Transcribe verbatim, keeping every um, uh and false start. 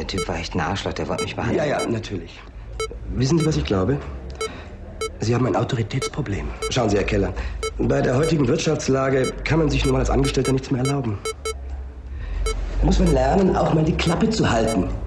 der Typ war echt ein Arschloch, der wollte mich behandeln. Ja, ja, natürlich. Wissen Sie, was ich glaube? Sie haben ein Autoritätsproblem. Schauen Sie, Herr Keller, bei der heutigen Wirtschaftslage kann man sich nun mal als Angestellter nichts mehr erlauben. Da muss man lernen, auch mal die Klappe zu halten.